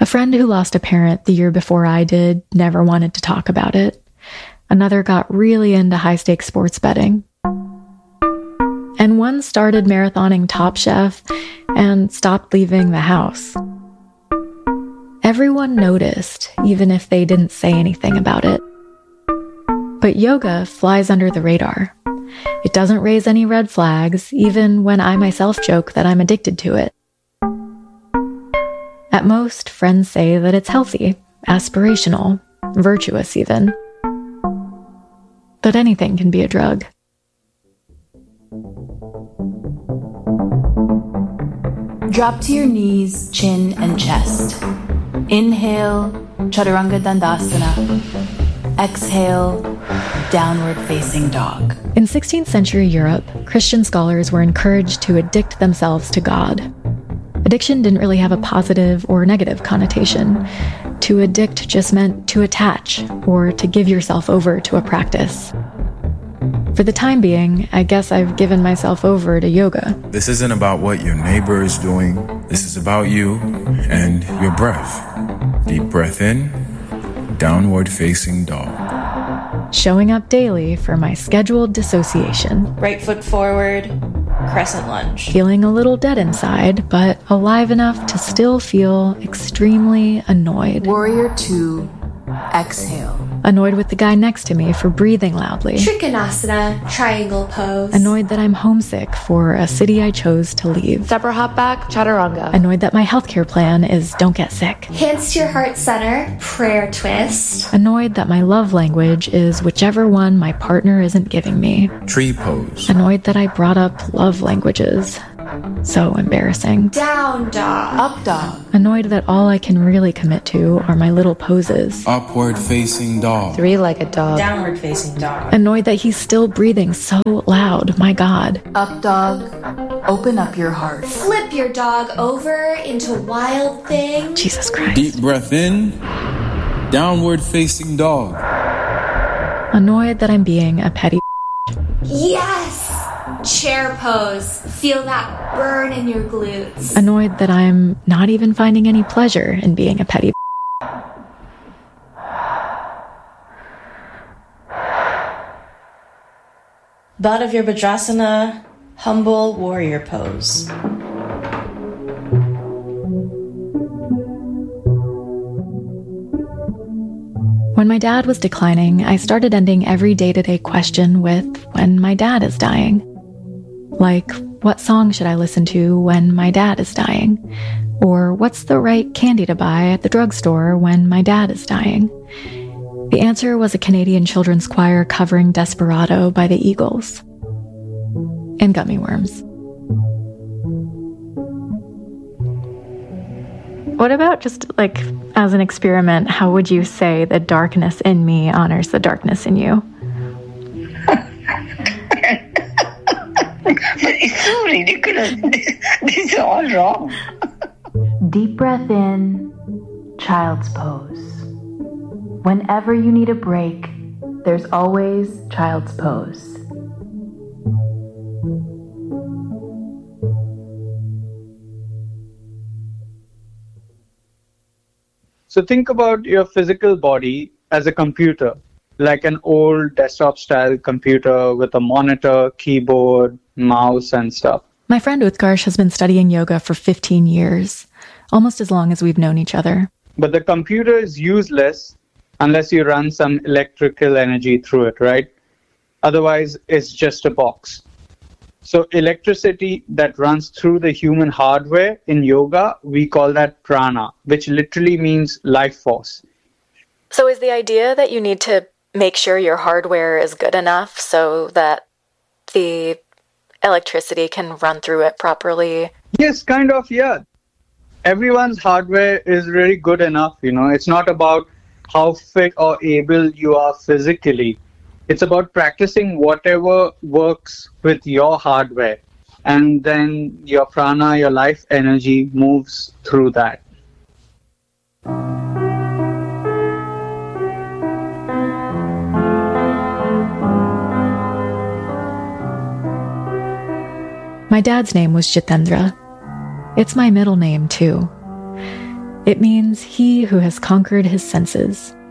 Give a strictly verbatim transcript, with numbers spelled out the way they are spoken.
A friend who lost a parent the year before I did never wanted to talk about it. Another got really into high-stakes sports betting. And one started marathoning Top Chef and stopped leaving the house. Everyone noticed, even if they didn't say anything about it. But yoga flies under the radar. It doesn't raise any red flags, even when I myself joke that I'm addicted to it. At most, friends say that it's healthy, aspirational, virtuous even. But anything can be a drug. Drop to your knees, chin, and chest. Inhale, Chaturanga Dandasana. Exhale, downward facing dog. In sixteenth century Europe, Christian scholars were encouraged to addict themselves to God. Addiction didn't really have a positive or negative connotation. To addict just meant to attach or to give yourself over to a practice. For the time being, I guess I've given myself over to yoga. This isn't about what your neighbor is doing. This is about you and your breath. Deep breath in, downward facing dog. Showing up daily for my scheduled dissociation. Right foot forward, crescent lunge. Feeling a little dead inside, but alive enough to still feel extremely annoyed. Warrior two, exhale. Annoyed with the guy next to me for breathing loudly. Trikonasana, triangle pose. Annoyed that I'm homesick for a city I chose to leave. Zebra hop back, chaturanga. Annoyed that my healthcare plan is don't get sick. Hands to your heart center, prayer twist. Annoyed that my love language is whichever one my partner isn't giving me. Tree pose. Annoyed that I brought up love languages. So embarrassing. Down dog. Up dog. Annoyed that all I can really commit to are my little poses. Upward facing dog. Three-legged dog. Downward facing dog. Annoyed that he's still breathing so loud, my God. Up dog. Open up your heart. Flip your dog over into wild thing. Jesus Christ. Deep breath in, downward facing dog. Annoyed that I'm being a petty. Yes! Chair pose. Feel that burn in your glutes. Annoyed that I'm not even finding any pleasure in being a petty. Bottom of your Vajrasana, humble warrior pose. When my dad was declining, I started ending every day-to-day question with when my dad is dying. Like, what song should I listen to when my dad is dying? Or what's the right candy to buy at the drugstore when my dad is dying? The answer was a Canadian children's choir covering Desperado by the Eagles. And gummy worms. What about just, like, as an experiment, how would you say the darkness in me honors the darkness in you? It's so ridiculous. This, this is all wrong. Deep breath in, child's pose. Whenever you need a break, there's always child's pose. So think about your physical body as a computer, like an old desktop-style computer with a monitor, keyboard, mouse, and stuff. My friend Utkarsh has been studying yoga for fifteen years, almost as long as we've known each other. But the computer is useless unless you run some electrical energy through it, right? Otherwise, it's just a box. So electricity that runs through the human hardware in yoga, we call that prana, which literally means life force. So is the idea that you need to make sure your hardware is good enough so that the electricity can run through it properly? Yes, kind of, yeah. Everyone's hardware is really good enough, you know. It's not about how fit or able you are physically. It's about practicing whatever works with your hardware. And then your prana, your life energy moves through that. My dad's name was Jitendra. It's my middle name, too. It means he who has conquered his senses.